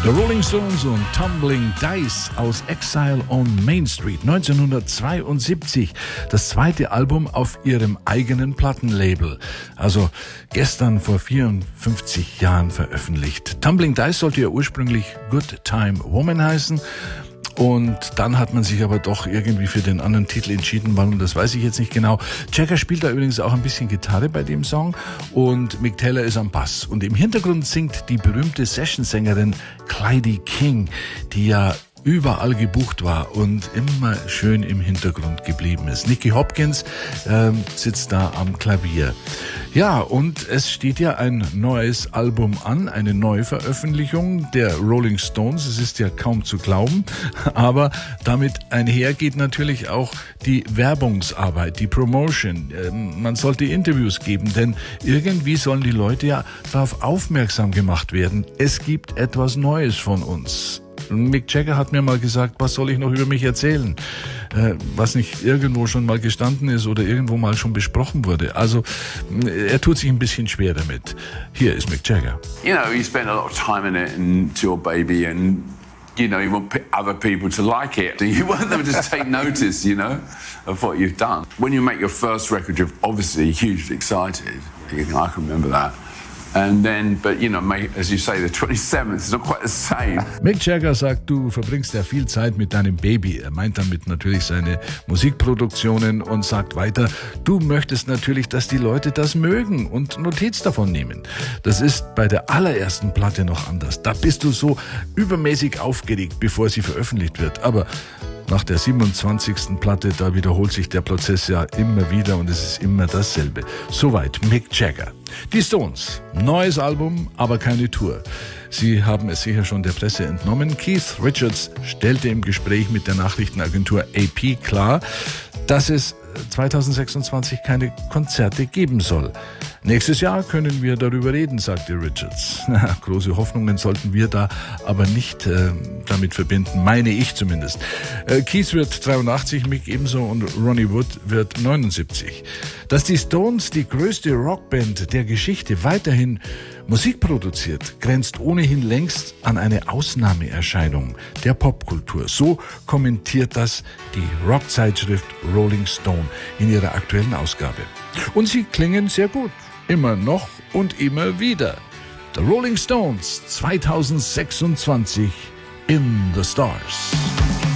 The Rolling Stones und Tumbling Dice aus Exile on Main Street 1972. Das zweite Album auf ihrem eigenen Plattenlabel. Also gestern vor 54 Jahren veröffentlicht. Tumbling Dice sollte ja ursprünglich Good Time Woman heißen. Und dann hat man sich aber doch irgendwie für den anderen Titel entschieden. Warum, das weiß ich jetzt nicht genau. Jagger spielt da übrigens auch ein bisschen Gitarre bei dem Song und Mick Taylor ist am Bass. Und im Hintergrund singt die berühmte Sessionsängerin Clyde King, die ja überall gebucht war und immer schön im Hintergrund geblieben ist. Nicky Hopkins sitzt da am Klavier. Ja, und es steht ja ein neues Album an, eine Neuveröffentlichung der Rolling Stones. Es ist ja kaum zu glauben, aber damit einhergeht natürlich auch die Werbungsarbeit, die Promotion. Man sollte Interviews geben, denn irgendwie sollen die Leute ja darauf aufmerksam gemacht werden. Es gibt etwas Neues von uns. Mick Jagger hat mir mal gesagt, was soll ich noch über mich erzählen, was nicht irgendwo schon mal gestanden ist oder irgendwo mal schon besprochen wurde. Also er tut sich ein bisschen schwer damit. Hier ist Mick Jagger. You know, you spend a lot of time in it and it's your baby and you know, you want other people to like it. You want them to just take notice, you know, of what you've done. When you make your first record, you're obviously hugely excited. I can remember that. And then, but you know, as you say, the 27th is not quite the same. Mick Jagger sagt, du verbringst ja viel Zeit mit deinem Baby. Er meint damit natürlich seine Musikproduktionen und sagt weiter, du möchtest natürlich, dass die Leute das mögen und Notiz davon nehmen. Das ist bei der allerersten Platte noch anders. Da bist du so übermäßig aufgeregt, bevor sie veröffentlicht wird. Aber nach der 27. Platte, da wiederholt sich der Prozess ja immer wieder und es ist immer dasselbe. Soweit Mick Jagger. Die Stones, neues Album, aber keine Tour. Sie haben es sicher schon der Presse entnommen. Keith Richards stellte im Gespräch mit der Nachrichtenagentur AP klar, dass es 2026 keine Konzerte geben soll. Nächstes Jahr können wir darüber reden, sagte Richards. Große Hoffnungen sollten wir da aber nicht damit verbinden, meine ich zumindest. Keith wird 83, Mick ebenso und Ronnie Wood wird 79. Dass die Stones, die größte Rockband der Geschichte, weiterhin Musik produziert, grenzt ohnehin längst an eine Ausnahmeerscheinung der Popkultur. So kommentiert das die Rockzeitschrift Rolling Stone in ihrer aktuellen Ausgabe. Und sie klingen sehr gut. Immer noch und immer wieder. The Rolling Stones 2026 in the Stars.